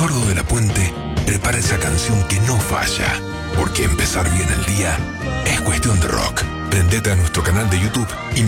Eduardo de la Puente prepara esa canción que no falla, porque empezar bien el día es cuestión de rock. Prendete a nuestro canal de YouTube y